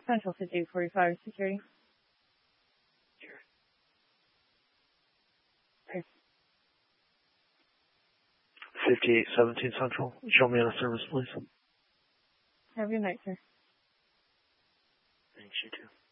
Central 5845 security. 5817 Central. Show me on a service, please. Have a good night, sir. Thanks, you too.